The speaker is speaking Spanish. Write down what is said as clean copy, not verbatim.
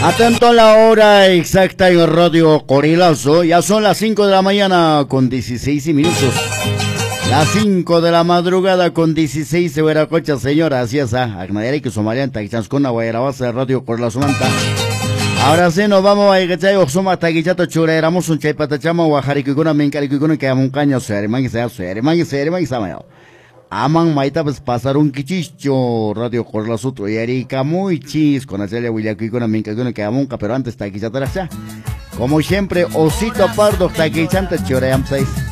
Atento a la hora exacta en Radio Corilazo. Ya son las 5 de la mañana con 16 minutos. Las 5 de la madrugada con 16 de Veracocha, señora. Así es, Agnayari que somalianta, que chanscona, guayarabasa de Radio Corilazo Manta. Ahora sí nos vamos a ir a Oxoma, Taguichato, Chureramos, un Chaypatachama, Guajaricuna, Mincaricuna, que un caño, Serman y Serman y Samayo. Aman maita pues pasaron quichicho Radio Corilazo y Erika muy chis con hacerle Williakuna, Mincaricuna, que amunca, pero antes Taguichato. Como siempre, Osito Pardo, Taguichanta, Chuream 6.